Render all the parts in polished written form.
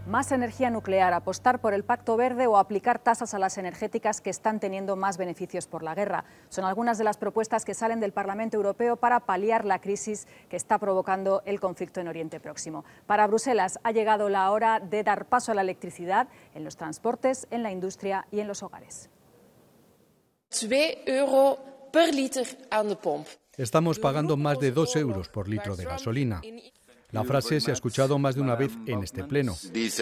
Más energía nuclear, apostar por el Pacto Verde o aplicar tasas a las energéticas que están teniendo más beneficios por la guerra. Son algunas de las propuestas que salen del Parlamento Europeo para paliar la crisis que está provocando el conflicto en Oriente Próximo. Para Bruselas ha llegado la hora de dar paso a la electricidad en los transportes, en la industria y en los hogares. €2 per liter aan de pomp. Estamos pagando más de 2 euros por litro de gasolina. La frase se ha escuchado más de una vez en este pleno,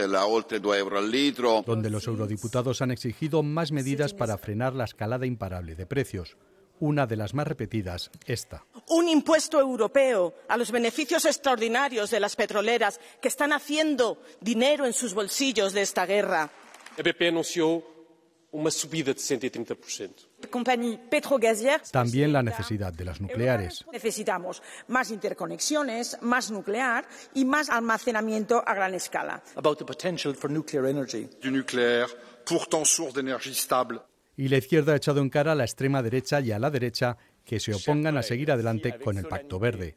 donde los eurodiputados han exigido más medidas para frenar la escalada imparable de precios. Una de las más repetidas, esta. Un impuesto europeo a los beneficios extraordinarios de las petroleras que están haciendo dinero en sus bolsillos de esta guerra. A BP anunció una subida de 130%. También la necesidad de las nucleares. Necesitamos más interconexiones, más nuclear y más almacenamiento a gran escala. About the potential for nuclear energy. Du nucléaire, pourtant source d'énergie stable. Y la izquierda ha echado en cara a la extrema derecha y a la derecha que se opongan a seguir adelante con el Pacto Verde.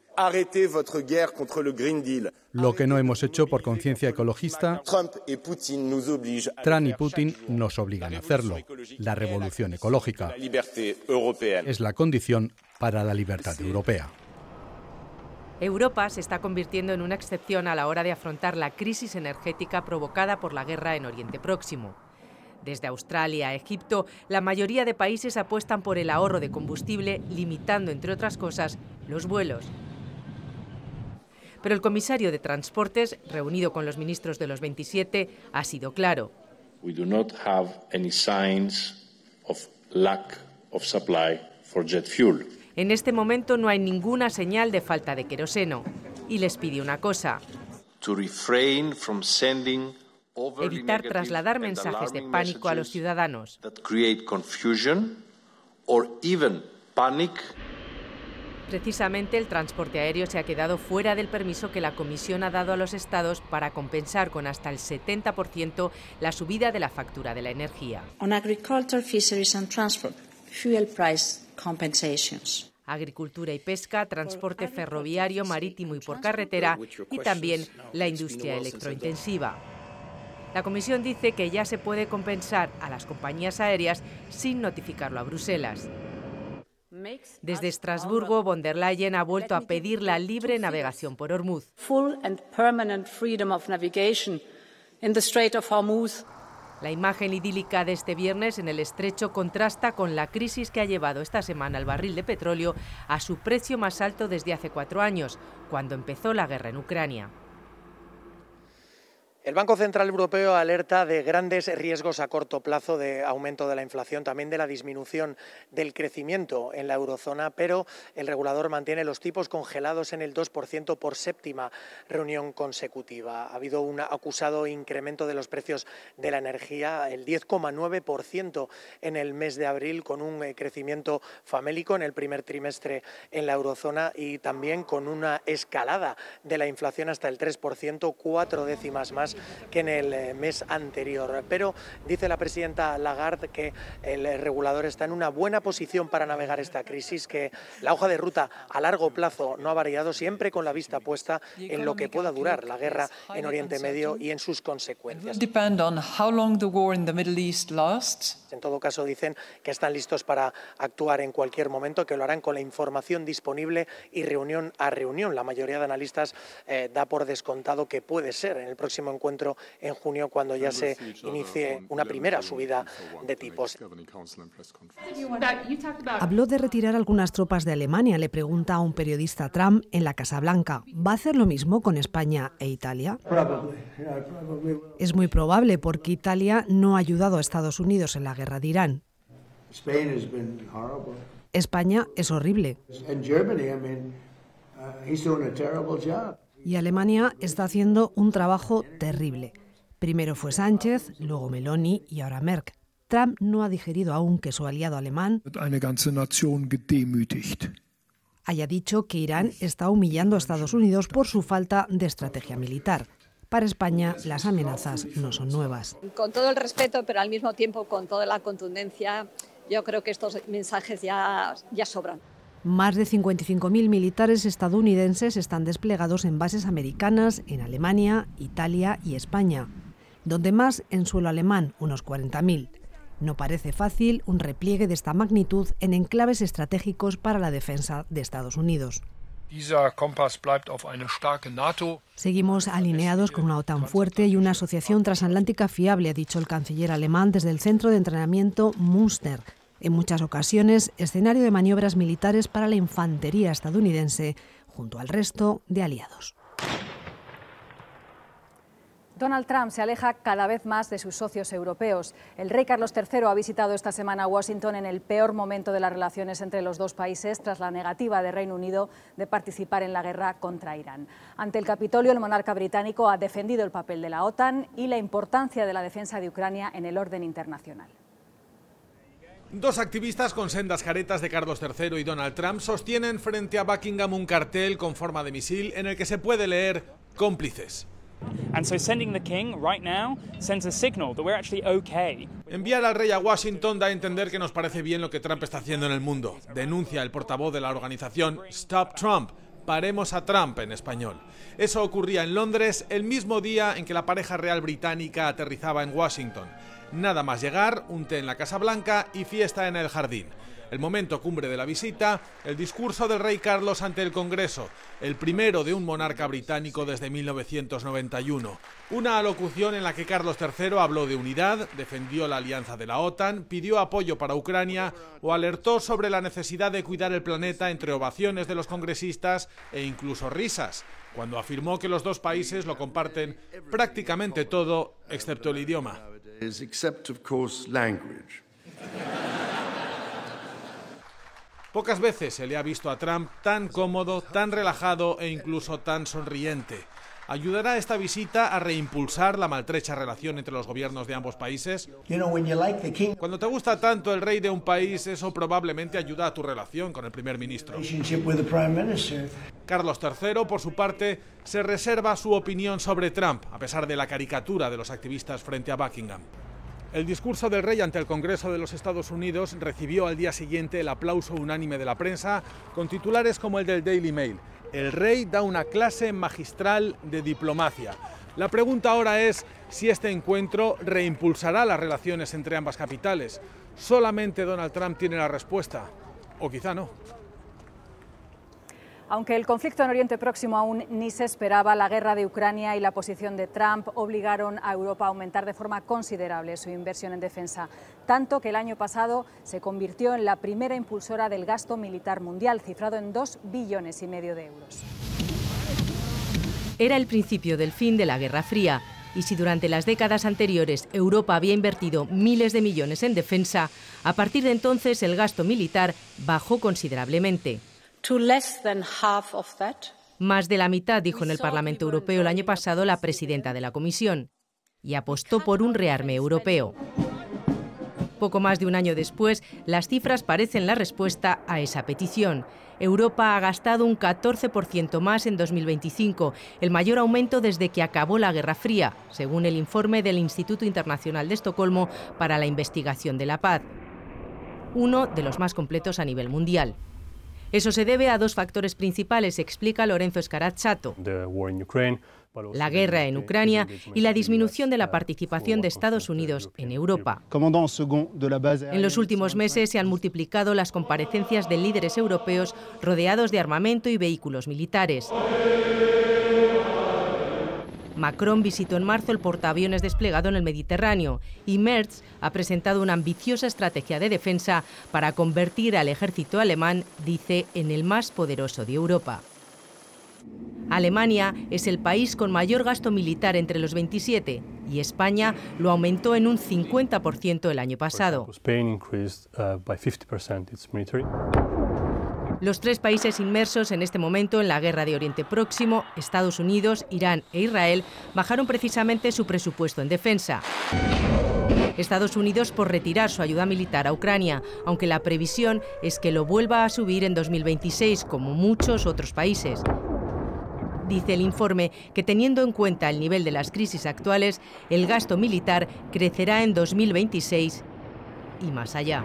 Lo que no hemos hecho por conciencia ecologista, Trump y Putin nos obligan a hacerlo. La revolución ecológica es la condición para la libertad europea. Europa se está convirtiendo en una excepción a la hora de afrontar la crisis energética provocada por la guerra en Oriente Próximo. Desde Australia a Egipto, la mayoría de países apuestan por el ahorro de combustible, limitando, entre otras cosas, los vuelos. Pero el comisario de Transportes, reunido con los ministros de los 27, ha sido claro. We do not have any signs of lack of supply for jet fuel. En este momento no hay ninguna señal de falta de queroseno. Y les pide una cosa. To refrain from sending evitar trasladar mensajes de pánico a los ciudadanos. Precisamente el transporte aéreo se ha quedado fuera del permiso que la Comisión ha dado a los estados para compensar con hasta el 70% la subida de la factura de la energía. On agriculture, fisheries and transport, fuel price compensations. Agricultura y pesca, transporte ferroviario, marítimo y por carretera y también la industria electrointensiva. La Comisión dice que ya se puede compensar a las compañías aéreas sin notificarlo a Bruselas. Desde Estrasburgo, von der Leyen ha vuelto a pedir la libre navegación por Hormuz. La imagen idílica de este viernes en el estrecho contrasta con la crisis que ha llevado esta semana el barril de petróleo a su precio más alto desde hace 4 años, cuando empezó la guerra en Ucrania. El Banco Central Europeo alerta de grandes riesgos a corto plazo de aumento de la inflación, también de la disminución del crecimiento en la eurozona, pero el regulador mantiene los tipos congelados en el 2% por séptima reunión consecutiva. Ha habido un acusado incremento de los precios de la energía, el 10,9% en el mes de abril, con un crecimiento famélico en el primer trimestre en la eurozona y también con una escalada de la inflación hasta el 3%, 4 décimas más que en el mes anterior. Pero dice la presidenta Lagarde que el regulador está en una buena posición para navegar esta crisis, que la hoja de ruta a largo plazo no ha variado, siempre con la vista puesta en lo que pueda durar la guerra en Oriente Medio y en sus consecuencias. En todo caso, dicen que están listos para actuar en cualquier momento, que lo harán con la información disponible y reunión a reunión. La mayoría de analistas da por descontado que puede ser en el próximo encuentro en junio, cuando ya se inicie una primera subida de tipos. Habló de retirar algunas tropas de Alemania, le pregunta a un periodista Trump en la Casa Blanca. ¿Va a hacer lo mismo con España e Italia? Es muy probable, porque Italia no ha ayudado a Estados Unidos en la guerra de Irán. España es horrible. Y Alemania está haciendo un trabajo terrible. Primero fue Sánchez, luego Meloni y ahora Merkel. Trump no ha digerido aún que su aliado alemán haya dicho que Irán está humillando a Estados Unidos por su falta de estrategia militar. Para España, las amenazas no son nuevas. Con todo el respeto, pero al mismo tiempo con toda la contundencia, yo creo que estos mensajes ya sobran. Más de 55.000 militares estadounidenses están desplegados en bases americanas en Alemania, Italia y España. donde más en suelo alemán, unos 40.000. No parece fácil un repliegue de esta magnitud en enclaves estratégicos para la defensa de Estados Unidos. Seguimos alineados con una OTAN fuerte y una asociación transatlántica fiable, ha dicho el canciller alemán desde el centro de entrenamiento Münster, en muchas ocasiones escenario de maniobras militares para la infantería estadounidense, junto al resto de aliados. Donald Trump se aleja cada vez más de sus socios europeos. El rey Carlos III ha visitado esta semana Washington en el peor momento de las relaciones entre los dos países tras la negativa de Reino Unido de participar en la guerra contra Irán. Ante el Capitolio, el monarca británico ha defendido el papel de la OTAN y la importancia de la defensa de Ucrania en el orden internacional. Dos activistas con sendas caretas de Carlos III y Donald Trump sostienen frente a Buckingham un cartel con forma de misil en el que se puede leer cómplices. Enviar al rey a Washington da a entender que nos parece bien lo que Trump está haciendo en el mundo, denuncia el portavoz de la organización Stop Trump, Paremos a Trump en español. Eso ocurría en Londres el mismo día en que la pareja real británica aterrizaba en Washington. Nada más llegar, un té en la Casa Blanca y fiesta en el jardín. El momento cumbre de la visita, el discurso del rey Carlos ante el Congreso, el primero de un monarca británico desde 1991. Una alocución en la que Carlos III habló de unidad, defendió la alianza de la OTAN, pidió apoyo para Ucrania o alertó sobre la necesidad de cuidar el planeta entre ovaciones de los congresistas e incluso risas, cuando afirmó que los dos países lo comparten prácticamente todo, excepto el idioma. Pocas veces se le ha visto a Trump tan cómodo, tan relajado e incluso tan sonriente. ¿Ayudará esta visita a reimpulsar la maltrecha relación entre los gobiernos de ambos países? Cuando te gusta tanto el rey de un país, eso probablemente ayuda a tu relación con el primer ministro. Carlos III, por su parte, se reserva su opinión sobre Trump, a pesar de la caricatura de los activistas frente a Buckingham. El discurso del rey ante el Congreso de los Estados Unidos recibió al día siguiente el aplauso unánime de la prensa, con titulares como el del Daily Mail. El rey da una clase magistral de diplomacia. La pregunta ahora es si este encuentro reimpulsará las relaciones entre ambas capitales. Solamente Donald Trump tiene la respuesta, o quizá no. Aunque el conflicto en Oriente Próximo aún ni se esperaba, la guerra de Ucrania y la posición de Trump obligaron a Europa a aumentar de forma considerable su inversión en defensa, tanto que el año pasado se convirtió en la primera impulsora del gasto militar mundial, cifrado en 2,5 billones de euros. Era el principio del fin de la Guerra Fría, y si durante las décadas anteriores Europa había invertido miles de millones en defensa, a partir de entonces el gasto militar bajó considerablemente. Más de la mitad, dijo en el Parlamento Europeo el año pasado la presidenta de la Comisión, y apostó por un rearme europeo. Poco más de un año después, las cifras parecen la respuesta a esa petición. Europa ha gastado un 14% más en 2025, el mayor aumento desde que acabó la Guerra Fría, según el informe del Instituto Internacional de Estocolmo para la Investigación de la Paz, uno de los más completos a nivel mundial. Eso se debe a dos factores principales, explica Lorenzo Scaracciato: la guerra en Ucrania y la disminución de la participación de Estados Unidos en Europa. En los últimos meses se han multiplicado las comparecencias de líderes europeos rodeados de armamento y vehículos militares. Macron visitó en marzo el portaaviones desplegado en el Mediterráneo y Merz ha presentado una ambiciosa estrategia de defensa para convertir al ejército alemán, dice, en el más poderoso de Europa. Alemania es el país con mayor gasto militar entre los 27 y España lo aumentó en un 50% el año pasado. Los tres países inmersos en este momento en la guerra de Oriente Próximo, Estados Unidos, Irán e Israel, bajaron precisamente su presupuesto en defensa. Estados Unidos por retirar su ayuda militar a Ucrania, aunque la previsión es que lo vuelva a subir en 2026, como muchos otros países. Dice el informe que, teniendo en cuenta el nivel de las crisis actuales, el gasto militar crecerá en 2026 y más allá.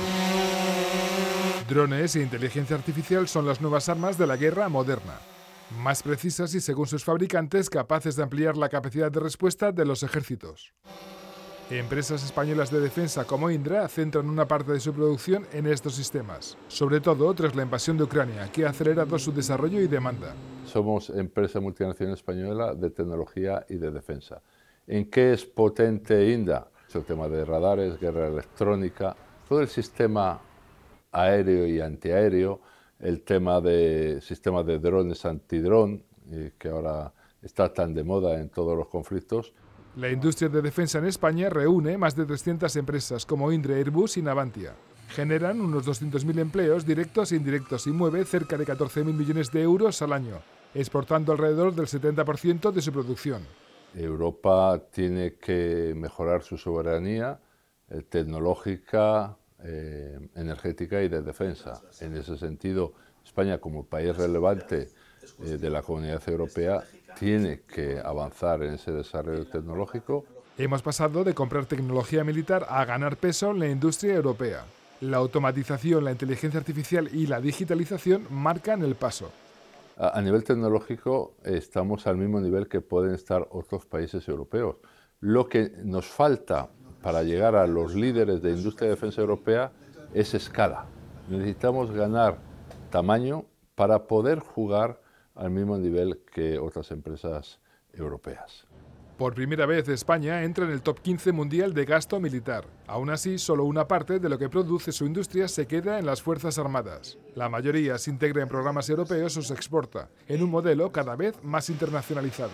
Drones e inteligencia artificial son las nuevas armas de la guerra moderna. más precisas y, según sus fabricantes, capaces de ampliar la capacidad de respuesta de los ejércitos. Empresas españolas de defensa como Indra centran una parte de su producción en estos sistemas, sobre todo tras la invasión de Ucrania, que ha acelerado su desarrollo y demanda. Somos empresa multinacional española de tecnología y de defensa. ¿En qué es potente Indra? El tema de radares, guerra electrónica, todo el sistema aéreo y antiaéreo, el tema de sistemas de drones antidrón, que ahora está tan de moda en todos los conflictos. La industria de defensa en España reúne más de 300 empresas como Indra, Airbus y Navantia. Generan unos 200.000 empleos directos e indirectos y mueve cerca de 14.000 millones de euros al año, exportando alrededor del 70% de su producción. Europa tiene que mejorar su soberanía tecnológica, energética y de defensa. En ese sentido, España, como país relevante de la Comunidad Europea, tiene que avanzar en ese desarrollo tecnológico. Hemos pasado de comprar tecnología militar a ganar peso en la industria europea. La automatización, la inteligencia artificial y la digitalización marcan el paso. A nivel tecnológico estamos al mismo nivel que pueden estar otros países europeos. Lo que nos falta para llegar a los líderes de industria de defensa europea es escala. Necesitamos ganar tamaño para poder jugar al mismo nivel que otras empresas europeas. Por primera vez España entra en el top 15 mundial de gasto militar. Aún así, solo una parte de lo que produce su industria se queda en las Fuerzas Armadas. La mayoría se integra en programas europeos o se exporta, en un modelo cada vez más internacionalizado.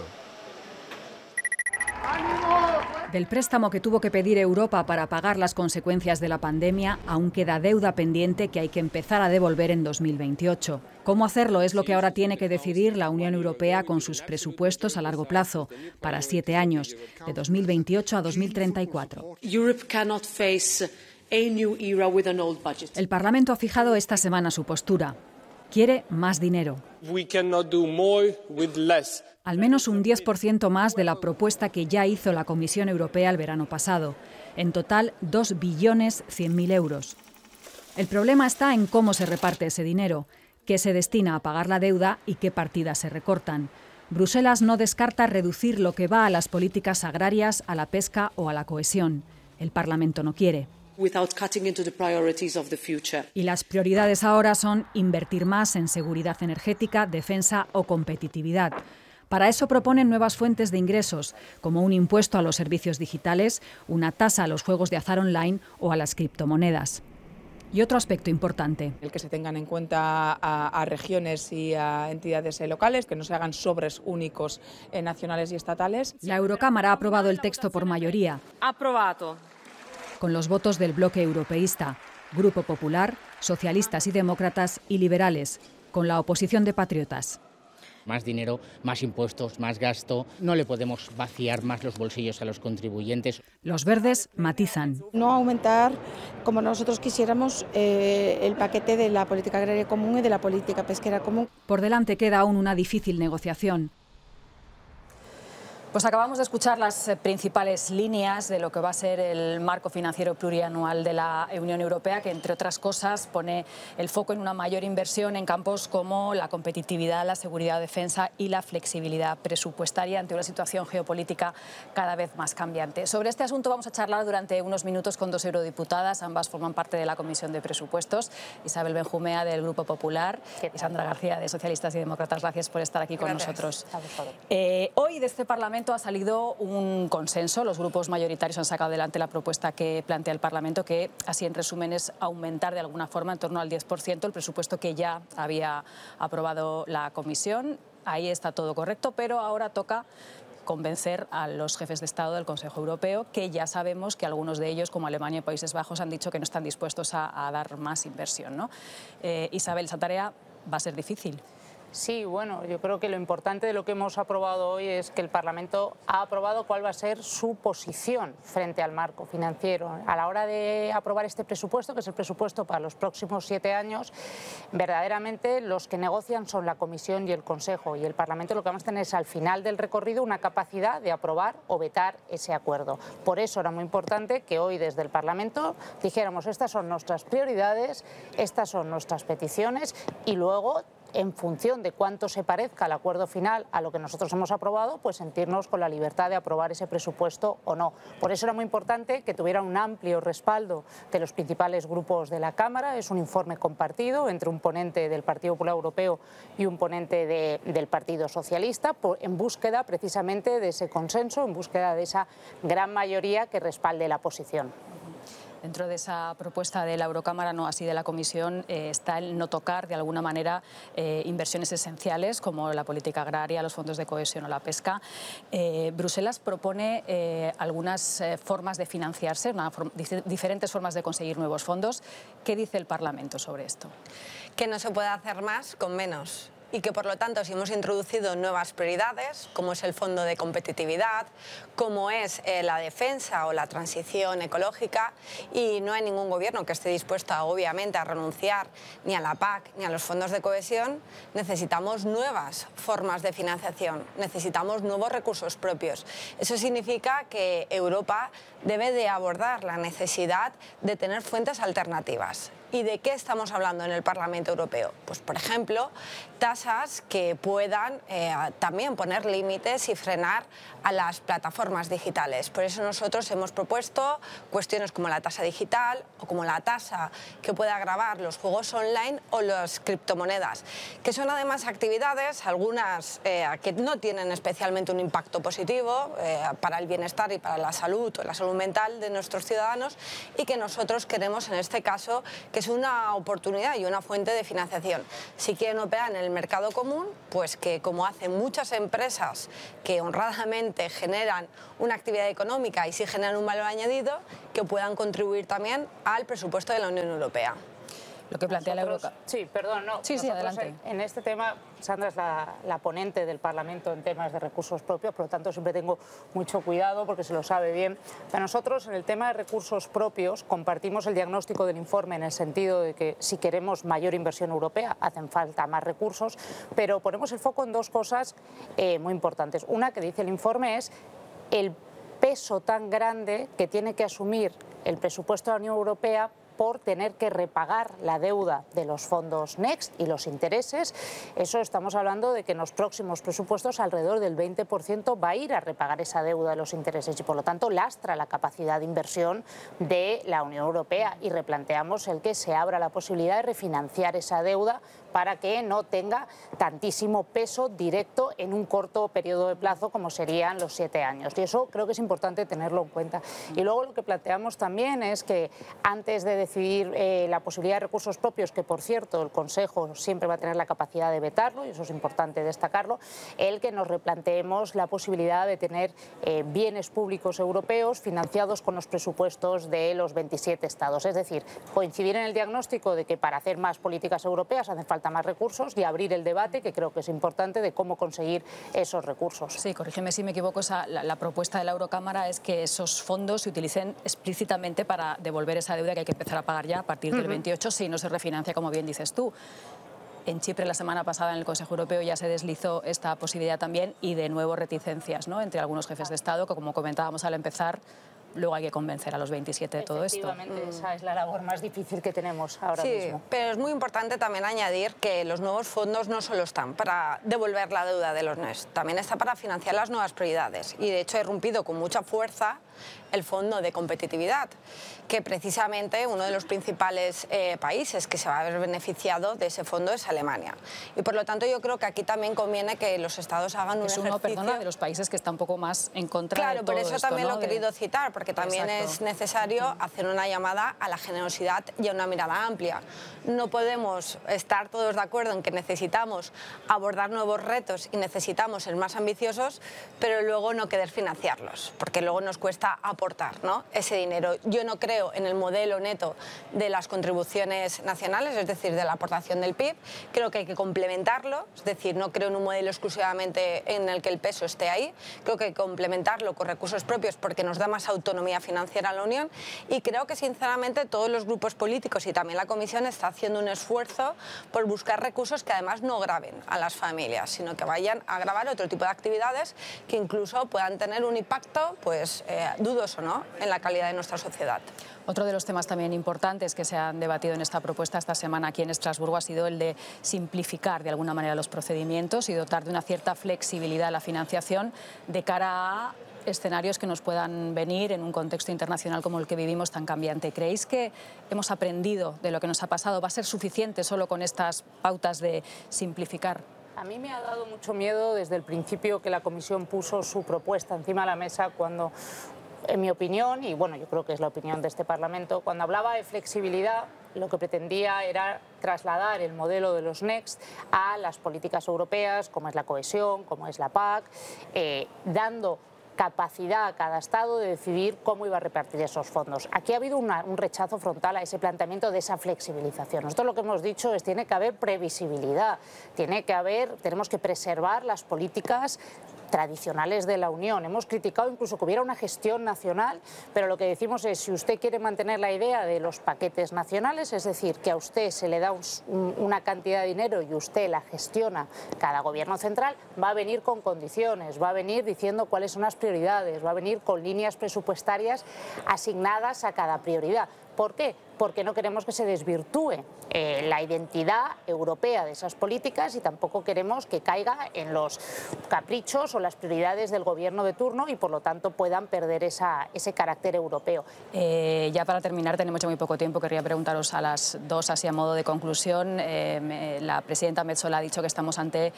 Del préstamo que tuvo que pedir Europa para pagar las consecuencias de la pandemia, aún queda deuda pendiente que hay que empezar a devolver en 2028. ¿Cómo hacerlo? Es lo que ahora tiene que decidir la Unión Europea con sus presupuestos a largo plazo, para 7 años, de 2028 a 2034. El Parlamento ha fijado esta semana su postura. Quiere más dinero. Al menos un 10% más de la propuesta que ya hizo la Comisión Europea el verano pasado. En total, 2.100.000 euros. El problema está en cómo se reparte ese dinero, qué se destina a pagar la deuda y qué partidas se recortan. Bruselas no descarta reducir lo que va a las políticas agrarias, a la pesca o a la cohesión. El Parlamento no quiere. Y las prioridades ahora son invertir más en seguridad energética, defensa o competitividad. Para eso proponen nuevas fuentes de ingresos, como un impuesto a los servicios digitales, una tasa a los juegos de azar online o a las criptomonedas. Y otro aspecto importante. El que se tengan en cuenta a regiones y a entidades locales, que no se hagan sobres únicos nacionales y estatales. La Eurocámara ha aprobado el texto por mayoría. Aprobado. Con los votos del bloque europeísta, Grupo Popular, socialistas y demócratas y liberales, con la oposición de patriotas. Más dinero, más impuestos, más gasto. No le podemos vaciar más los bolsillos a los contribuyentes. Los verdes matizan. No aumentar, como nosotros quisiéramos, el paquete de la política agraria común y de la política pesquera común. Por delante queda aún una difícil negociación. Pues acabamos de escuchar las principales líneas de lo que va a ser el marco financiero plurianual de la Unión Europea, que entre otras cosas pone el foco en una mayor inversión en campos como la competitividad, la seguridad, defensa y la flexibilidad presupuestaria ante una situación geopolítica cada vez más cambiante. Sobre este asunto vamos a charlar durante unos minutos con 2 eurodiputadas, ambas forman parte de la Comisión de Presupuestos, Isabel Benjumea del Grupo Popular y Sandra García de Socialistas y Demócratas. Gracias por estar aquí con nosotros. Hoy de este Parlamento ha salido un consenso. Los grupos mayoritarios han sacado adelante la propuesta que plantea el Parlamento, que así en resumen es aumentar de alguna forma en torno al 10% el presupuesto que ya había aprobado la Comisión. Ahí está todo correcto, pero ahora toca convencer a los jefes de Estado del Consejo Europeo, que ya sabemos que algunos de ellos, como Alemania y Países Bajos, han dicho que no están dispuestos a dar más inversión, ¿no? Isabel, esa tarea va a ser difícil. Sí, bueno, yo creo que lo importante de lo que hemos aprobado hoy es que el Parlamento ha aprobado cuál va a ser su posición frente al marco financiero. A la hora de aprobar este presupuesto, que es el presupuesto para los próximos 7 años, verdaderamente los que negocian son la Comisión y el Consejo, y el Parlamento lo que vamos a tener es al final del recorrido una capacidad de aprobar o vetar ese acuerdo. Por eso era muy importante que hoy desde el Parlamento dijéramos estas son nuestras prioridades, estas son nuestras peticiones y luego en función de cuánto se parezca el acuerdo final a lo que nosotros hemos aprobado, pues sentirnos con la libertad de aprobar ese presupuesto o no. Por eso era muy importante que tuviera un amplio respaldo de los principales grupos de la Cámara. Es un informe compartido entre un ponente del Partido Popular Europeo y un ponente del Partido Socialista, en búsqueda precisamente de ese consenso, en búsqueda de esa gran mayoría que respalde la posición. Dentro de esa propuesta de la Eurocámara, no así de la Comisión, está el no tocar de alguna manera inversiones esenciales como la política agraria, los fondos de cohesión o la pesca. Bruselas propone algunas formas de financiarse, diferentes formas de conseguir nuevos fondos. ¿Qué dice el Parlamento sobre esto? Que no se puede hacer más con menos. Y que por lo tanto si hemos introducido nuevas prioridades, como es el Fondo de Competitividad, como es la defensa o la transición ecológica, y no hay ningún gobierno que esté dispuesto obviamente a renunciar ni a la PAC ni a los fondos de cohesión, necesitamos nuevas formas de financiación, necesitamos nuevos recursos propios. Eso significa que Europa debe de abordar la necesidad de tener fuentes alternativas. ¿Y de qué estamos hablando en el Parlamento Europeo? Pues, por ejemplo, tasas que puedan también poner límites y frenar a las plataformas digitales. Por eso nosotros hemos propuesto cuestiones como la tasa digital o como la tasa que pueda gravar los juegos online o las criptomonedas, que son además actividades, algunas que no tienen especialmente un impacto positivo para el bienestar y para la salud o la salud mental de nuestros ciudadanos, y que nosotros queremos en este caso que es una oportunidad y una fuente de financiación. Si quieren operar en el mercado común, pues que como hacen muchas empresas que honradamente generan una actividad económica y sí generan un valor añadido, que puedan contribuir también al presupuesto de la Unión Europea. Lo que plantea la Eurocámara. Sí, perdón, no. Sí, adelante. En este tema, Sandra es la ponente del Parlamento en temas de recursos propios, por lo tanto siempre tengo mucho cuidado porque se lo sabe bien. Para nosotros, en el tema de recursos propios, compartimos el diagnóstico del informe en el sentido de que si queremos mayor inversión europea, hacen falta más recursos, pero ponemos el foco en dos cosas muy importantes. Una que dice el informe es el peso tan grande que tiene que asumir el presupuesto de la Unión Europea por tener que repagar la deuda de los fondos Next y los intereses. Eso estamos hablando de que en los próximos presupuestos alrededor del 20% va a ir a repagar esa deuda de los intereses y por lo tanto lastra la capacidad de inversión de la Unión Europea, y replanteamos el que se abra la posibilidad de refinanciar esa deuda para que no tenga tantísimo peso directo en un corto periodo de plazo como serían los 7 años. Y eso creo que es importante tenerlo en cuenta. Y luego lo que planteamos también es que antes de decidir la posibilidad de recursos propios, que por cierto el Consejo siempre va a tener la capacidad de vetarlo, y eso es importante destacarlo, el que nos replanteemos la posibilidad de tener bienes públicos europeos financiados con los presupuestos de los 27 Estados. Es decir, coincidir en el diagnóstico de que para hacer más políticas europeas hacen falta más recursos y abrir el debate, que creo que es importante, de cómo conseguir esos recursos. Sí, corrígeme si me equivoco, la propuesta de la Eurocámara es que esos fondos se utilicen explícitamente para devolver esa deuda que hay que empezar a pagar ya a partir del 28 si no se refinancia, como bien dices tú. En Chipre la semana pasada en el Consejo Europeo ya se deslizó esta posibilidad también, y de nuevo reticencias, ¿no?, entre algunos jefes de Estado, que como comentábamos al empezar, luego hay que convencer a los 27 de todo esto. Efectivamente, esa es la labor más difícil que tenemos ahora mismo. Pero es muy importante también añadir que los nuevos fondos no solo están para devolver la deuda de los Next, también está para financiar las nuevas prioridades. Y de hecho ha irrumpido con mucha fuerza el Fondo de Competitividad, que precisamente uno de los principales países que se va a ver beneficiado de ese fondo es Alemania. Y por lo tanto yo creo que aquí también conviene que los Estados hagan un ejercicio... Perdona, de los países que está un poco más en contra de todo por eso esto, también ¿no? lo he querido citar, porque también es necesario hacer una llamada a la generosidad y a una mirada amplia. No podemos estar todos de acuerdo en que necesitamos abordar nuevos retos y necesitamos ser más ambiciosos, pero luego no querer financiarlos, porque luego nos cuesta aportar, ¿no?, ese dinero. Yo no creo en el modelo neto de las contribuciones nacionales, es decir, de la aportación del PIB. Creo que hay que complementarlo, es decir, no creo en un modelo exclusivamente en el que el peso esté ahí. Creo que hay que complementarlo con recursos propios porque nos da más autonomía economía financiera en la Unión, y creo que sinceramente todos los grupos políticos y también la Comisión está haciendo un esfuerzo por buscar recursos que además no graven a las familias, sino que vayan a gravar otro tipo de actividades que incluso puedan tener un impacto pues, dudoso, ¿no?, en la calidad de nuestra sociedad. Otro de los temas también importantes que se han debatido en esta propuesta esta semana aquí en Estrasburgo ha sido el de simplificar de alguna manera los procedimientos y dotar de una cierta flexibilidad a la financiación de cara a escenarios que nos puedan venir en un contexto internacional como el que vivimos tan cambiante. ¿Creéis que hemos aprendido de lo que nos ha pasado? ¿Va a ser suficiente solo con estas pautas de simplificar? A mí me ha dado mucho miedo desde el principio que la Comisión puso su propuesta encima de la mesa cuando, en mi opinión, y bueno, yo creo que es la opinión de este Parlamento, cuando hablaba de flexibilidad, lo que pretendía era trasladar el modelo de los Next a las políticas europeas, como es la cohesión, como es la PAC, dando capacidad a cada Estado de decidir cómo iba a repartir esos fondos. Aquí ha habido un rechazo frontal a ese planteamiento de esa flexibilización. Nosotros lo que hemos dicho es que tiene que haber previsibilidad, tenemos que preservar las políticas tradicionales de la Unión. Hemos criticado incluso que hubiera una gestión nacional, pero lo que decimos es, si usted quiere mantener la idea de los paquetes nacionales, es decir, que a usted se le da una cantidad de dinero y usted la gestiona cada gobierno central, va a venir con condiciones, va a venir diciendo cuáles son las prioridades, va a venir con líneas presupuestarias asignadas a cada prioridad. ¿Por qué? Porque no queremos que se desvirtúe la identidad europea de esas políticas y tampoco queremos que caiga en los caprichos o las prioridades del gobierno de turno y por lo tanto puedan perder ese carácter europeo. Ya para terminar, tenemos ya muy poco tiempo, querría preguntaros a las dos, así a modo de conclusión. La presidenta Metsola ha dicho que estamos ante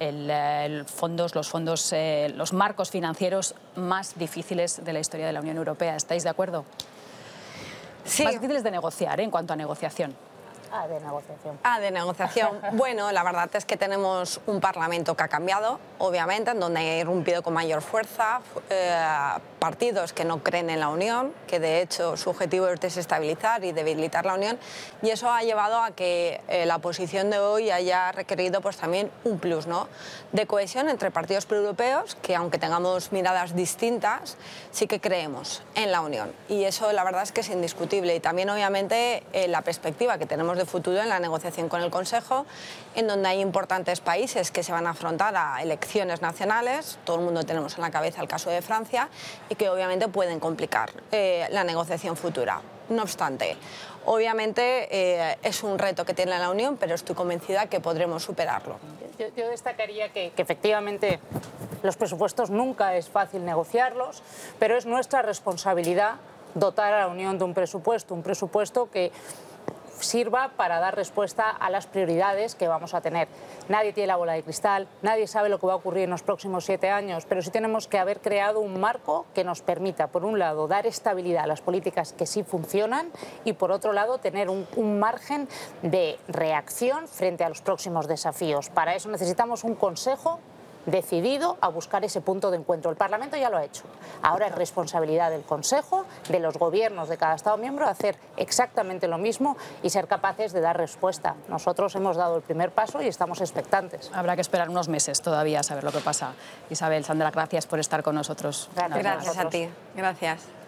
los marcos financieros más difíciles de la historia de la Unión Europea. ¿Estáis de acuerdo? Sí. Más difíciles de negociar, en cuanto a negociación. De negociación. De negociación. Bueno, la verdad es que tenemos un Parlamento que ha cambiado, obviamente, en donde ha irrumpido con mayor fuerza partidos que no creen en la Unión, que de hecho su objetivo es desestabilizar y debilitar la Unión, y eso ha llevado a que la posición de hoy haya requerido pues también un plus, ¿no?, de cohesión entre partidos proeuropeos, que aunque tengamos miradas distintas, sí que creemos en la Unión, y eso la verdad es que es indiscutible. Y también obviamente la perspectiva que tenemos de futuro en la negociación con el Consejo, en donde hay importantes países que se van a afrontar a elecciones nacionales, todo el mundo tenemos en la cabeza el caso de Francia, y que obviamente pueden complicar la negociación futura. No obstante, obviamente es un reto que tiene la Unión, pero estoy convencida que podremos superarlo. Yo destacaría que efectivamente los presupuestos nunca es fácil negociarlos, pero es nuestra responsabilidad dotar a la Unión de un presupuesto que sirva para dar respuesta a las prioridades que vamos a tener. Nadie tiene la bola de cristal, nadie sabe lo que va a ocurrir en los próximos 7 años, pero sí tenemos que haber creado un marco que nos permita, por un lado, dar estabilidad a las políticas que sí funcionan y, por otro lado, tener un margen de reacción frente a los próximos desafíos. Para eso necesitamos un Consejo decidido a buscar ese punto de encuentro. El Parlamento ya lo ha hecho. Ahora es responsabilidad del Consejo, de los gobiernos de cada Estado miembro, hacer exactamente lo mismo y ser capaces de dar respuesta. Nosotros hemos dado el primer paso y estamos expectantes. Habrá que esperar unos meses todavía a saber lo que pasa. Isabel, Sandra, gracias por estar con nosotros. Gracias a ti. Gracias.